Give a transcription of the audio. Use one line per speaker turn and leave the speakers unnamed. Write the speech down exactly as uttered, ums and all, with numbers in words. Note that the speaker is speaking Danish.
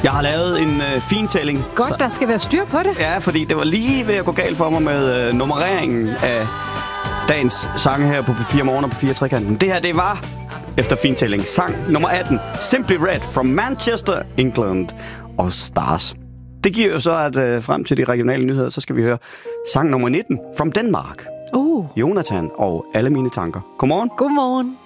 Jeg har lavet en øh, fintælling.
Godt, så... der skal være styr på det.
Ja, fordi det var lige ved at gå galt for mig med øh, nummereringen af dagens sange her på P fire Morgen og på P fire Trekanten. Det her, det var, efter fintælling, sang nummer atten, Simply Red from Manchester, England og Stars. Det giver jo så, at øh, frem til de regionale nyheder, så skal vi høre sang nummer nitten, From Denmark.
Uh.
Jonathan og Alle Mine Tanker. Godmorgen.
Godmorgen.